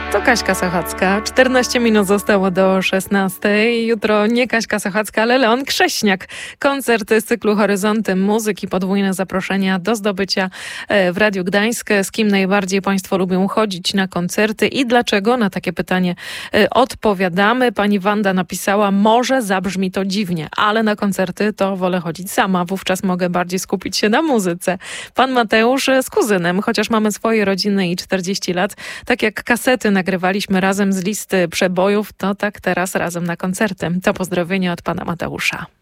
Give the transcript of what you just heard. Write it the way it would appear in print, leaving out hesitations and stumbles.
To Kaśka Sochacka. 14 minut zostało do 16. Jutro nie Kaśka Sochacka, ale Leon Krześniak. Koncert z cyklu Horyzonty Muzyki. Podwójne zaproszenia do zdobycia w Radiu Gdańsk. Z kim najbardziej Państwo lubią chodzić na koncerty i dlaczego? Na takie pytanie odpowiadamy. Pani Wanda napisała, może zabrzmi to dziwnie, ale na koncerty to wolę chodzić sama. Wówczas mogę bardziej skupić się na muzyce. Pan Mateusz z kuzynem, chociaż mamy swoje rodziny i 40 lat, tak jak kasety nagrywaliśmy razem z listy przebojów, to tak teraz razem na koncerty. To pozdrowienie od pana Mateusza.